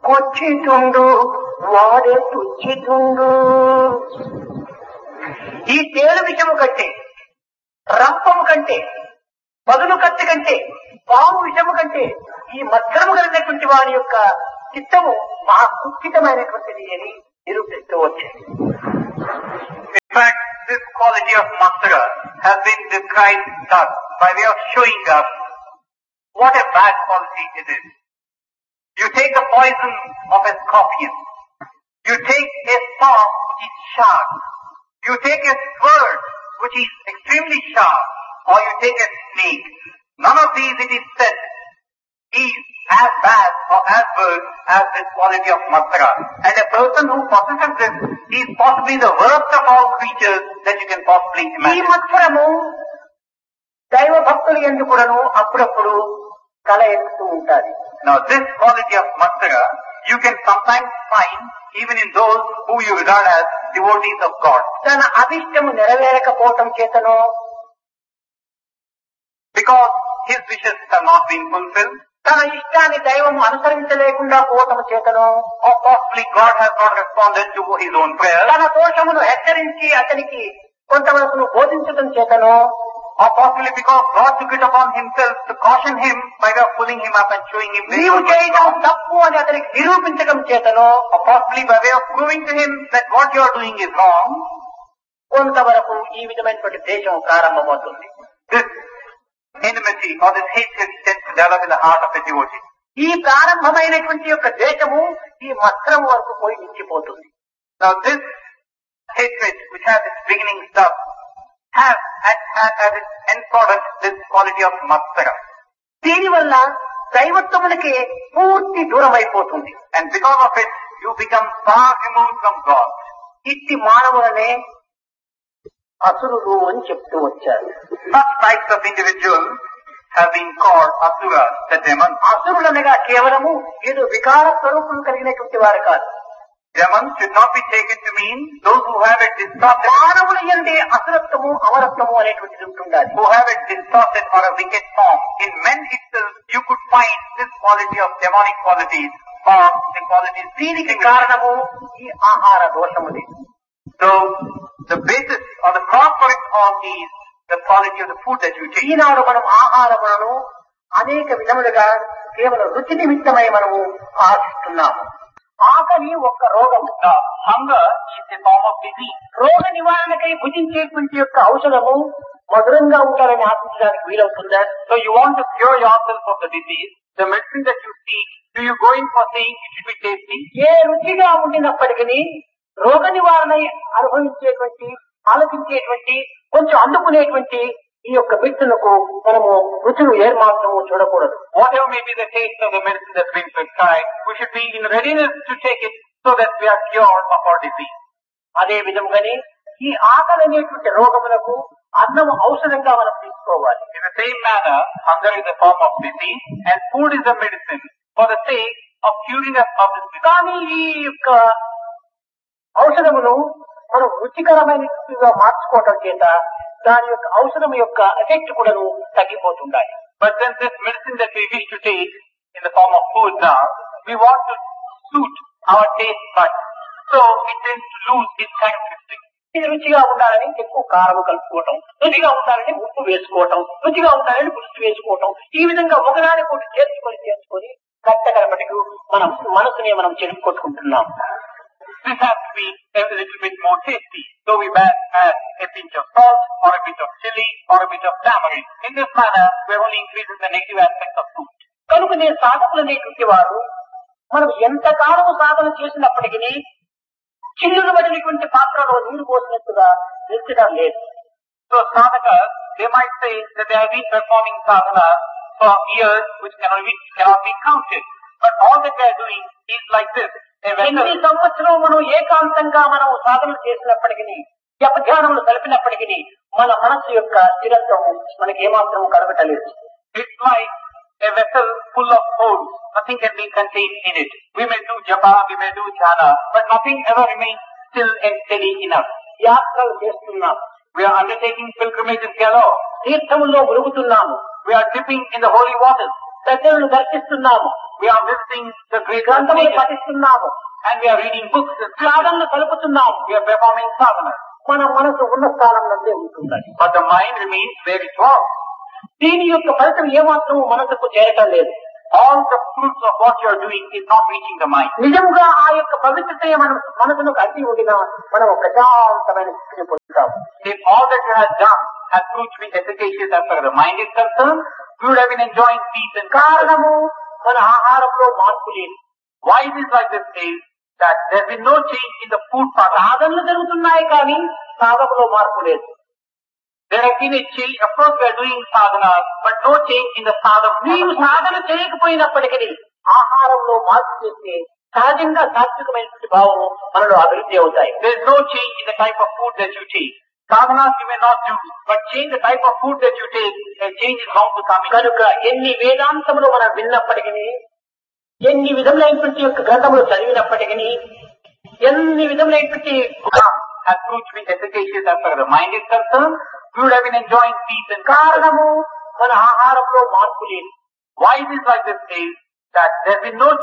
కొచ్చితుండు వాడే తుచ్చితుండు. ఈ తేలు విషము కంటే, రంపము కంటే, పదును కత్తి కంటే, పాము విషము కంటే ఈ మధ్యము కలిగినటువంటి వారి యొక్క చిత్తము మహా కుత్సితమైనటువంటిది అని నిరూపిస్తూ వచ్చింది. In fact, this quality of Matsara has been described thus by way of showing us what a bad quality it is. You take the poison of a scorpion. You take a saw which is sharp. You take a sword which is extremely sharp. Or you take a snake. None of these, it is said, is as bad or as worse as this quality of Matsara. And a person who possesses this is possibly the worst of all creatures that you can possibly ఈ imagine. మత్సరము దైవ భక్తులు ఎందుకును అప్పుడప్పుడు కల ఎక్కుతూ ఉంటారు. Now this quality of Matsara you can sometimes find even in those who you regard as devotees of God. తన అభిష్టము నెరవేరకపోవటం చేతనో, Because his wishes have not been fulfilled, తన ఇష్టాన్ని దైవం అనుసరించలేకుండా పోవటం చేతనో, or possibly God has not responded to his own prayer, తన దోషమును హెచ్చరించి అతనికి కొంతవరకు బోధించడం చేతనో, or possibly because God took it upon himself to caution him by way of pulling him up and showing him this నీవు was చేయటం wrong, తప్పు అని అతనికి నిరూపించడం చేతనో, or possibly by way of proving to him that what you are doing is wrong, కొంతవరకు ఈ విధమైనటువంటి దేశం ప్రారంభమవుతుంది. this enmity or this hatred tends to develop in the heart of a devotee. ఈ ప్రారంభమైనటువంటి యొక్క దేశము ఈ మత్సరం వరకు పోయి నిలిచిపోతుంది. Now this hatred which has its beginning stuff has as its end product this quality of Matsara. దీనివల్ల దైవత్వములకి పూర్తి దూరం అయిపోతుంది. And because of it you become far removed from God. ఇట్టి మానవులనే అసురులు అని చెప్తూ వచ్చారు. Such types of individuals have been called asuras, the demons. అసురులనగా కేవలము ఏదో వికార స్వరూపం కలిగినటువంటి వారు కాదు. Demons should not be taken to mean those who have a distorted, మానవులు ఎందే అసురత్వము అమరత్వము అనేటువంటిది ఉంటుండాలి. who have a distorted or a wicked form. In men itself you could find this quality of demonic qualities or the qualities. దీనికి కారణము ఈ ఆహార దోషములే. So the basis or the cause for it all is the quality of the food that you take. ఈనాడు మనం ఆహారములను అనేక విధములుగా కేవలం రుచి నిమిత్తమై మనము ఆశిస్తున్నాము. ఆకలి ఒక రోగం. Hunger is a form of disease. రోగ నివారణకై భుజించేటువంటి యొక్క ఔషధము మధురంగా ఉండాలని ఆశించడానికి వీలవుతుందా? So you want to cure yourself of the disease. The medicine that you seek, do you go in for saying it should be tasty? ఏ రుచిగా ఉండినప్పటికీ రోగ నివారణ అనుభవించేటువంటి, ఆలోచించేటువంటి, కొంచెం అందుకునేటువంటి ఈ యొక్క వ్యక్తులకు మనము రుచులు ఏమాత్రము చూడకూడదు. Whatever may be the taste of the medicine that's been prescribed, we should be in readiness to take it so that we are cured of our disease. అదే విధంగానే ఈ ఆకలి అనేటువంటి రోగములకు అన్నము ఔషధంగా మనం తీసుకోవాలి. In the same manner, hunger is a form of disease and food is a medicine for the sake of curing us of this disease. కానీ ఈ యొక్క ఔషధమును మనం రుచికరమైనగా మార్చుకోవటం చేత దాని యొక్క ఔషధం యొక్క ఎఫెక్ట్ కూడా తగ్గిపోతుండాలి. But since this medicine that we wish to take in the form of food now, we want to suit our taste buds. So it tends to lose its characteristics. ఇది రుచిగా ఉండాలని ఎక్కువ కారం కలుపుకోవటం, రుచిగా ఉండాలని ఉప్పు వేసుకోవటం, రుచిగా ఉండాలని పులుసు వేసుకోవటం, ఈ విధంగా ఒకదానికొకటి చేర్చుకొని కట్టకరమటికు మన మనసుని మనం చెడుకొట్టుకుంటున్నాం. This has to be a little bit more tasty. So we add a pinch of salt or a bit of chili or a bit of tamarind. In this manner, we are only increasing the negative aspects of food. కనుకనే సాధకులు అనేటువంటి వారు మనం ఎంత కాలము సాధన చేసినప్పటికీ చిల్లులు పడినటువంటి పాత్రలో నీరు పోసినట్టుగా నిలిచడం లేదు. So sadhakas, they might say that they have been performing sadhana for years which cannot be counted. But all that they are doing is like this. ఎన్ని సంవత్సరం మనం ఏకాంతంగా మనం సాధన చేసినప్పటికీ, జపధ్యానములు కలిపినప్పటికీ మన మనస్సు యొక్క స్థిరత్వం మనకి ఏమాత్రం కలగటలేదు. It's like a vessel full of holes. Nothing can be contained in it. We may do japa, we may do jhana, but nothing ever remains still and steady enough. యాత్రలు చేస్తున్నాం, We are undertaking pilgrimages galore. తీర్థముల్లో మురుగుతున్నాము, We are dipping in the holy waters. పెద్దలను దర్శిస్తున్నాము, We are visiting the great గ్రంథములు sages పఠిస్తున్నాము, and we are reading books and సాధనలు కలుపుతున్నాము. we are performing sadhana. మన మనసు ఉన్న స్థానంలోనే ఉంటుంది. But the mind remains where it was. దీని యొక్క ఫలితం ఏమాత్రం మనసుకు చేరటం లేదు. All the fruits of what you are doing is not reaching the mind. నిజముగా ఆ యొక్క పవిత్రత మన మనసును అడ్డి ఉండినా మనం ప్రశాంతమైన స్థితిని పొందుతాము. If all that you have done has proved to be efficacious as far as the mind is concerned, you would have been enjoying peace and కారణము మన ఆహారంలో మార్పు లేదు. why it is like this is that there has been no change in the food pattern. సాధనలు జరుగుతున్నాయి కానీ సాధకులో మార్పు లేదు. There has been a change. Of course, we are doing sadhana, but no change in the sadhana. నీవు సాధన చేయకపోయినప్పటికీ ఆహారంలో మార్పు చేస్తే సహజంగా సాత్వికమైనటువంటి భావం మనలో అభివృద్ధి అవుతాయి. There is no change in the type of food that you take. Sadhanas you may not do, but change the type of food that you take, and change is bound to come in. కనుక ఎన్ని వేదాంతములు మనం విన్నప్పటికీ, ఎన్ని విధములైనటువంటి యొక్క గ్రంథములు చదివినప్పటికీ, ఎన్ని విధములైనటువంటి Has proved to be efficacious as far as the mind is concerned, you would have been enjoying peace and కారణము మన ఆహారంలో మార్పు లేదు. why it is like this is that there has been no